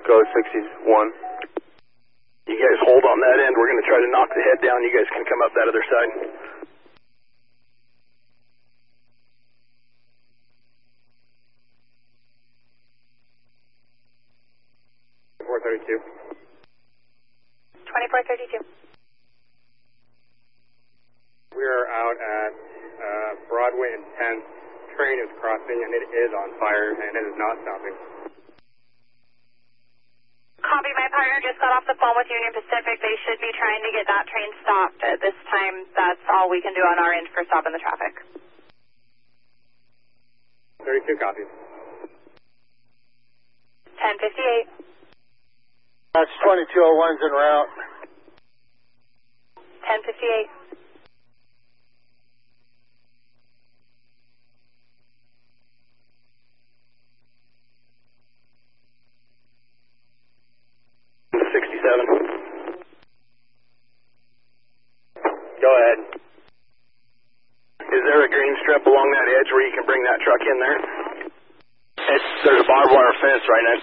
Go 61. You guys hold on that end. We're going to try to knock the head down. You guys can come up that other side. .2432. 2432. We are out at Broadway and 10th. Train is crossing and it is on fire and it is not stopping. Copy, my partner just got off the phone with Union Pacific. They should be trying to get that train stopped. At this time, that's all we can do on our end for stopping the traffic. 32 copies. 1058. That's 2201's en route. 1058. Go ahead. Is there a green strip along that edge where you can bring that truck in there? There's a barbed wire fence right next.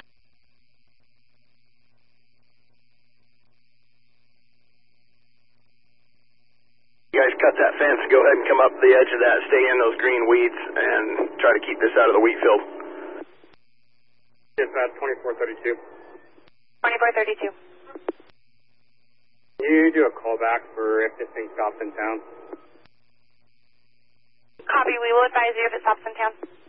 You guys cut that fence, go ahead and come up the edge of that, stay in those green weeds, and try to keep this out of the wheat field. Dispatch 2432. 2432. You do a callback for if this thing stops in town. Copy, we will advise you if it stops in town.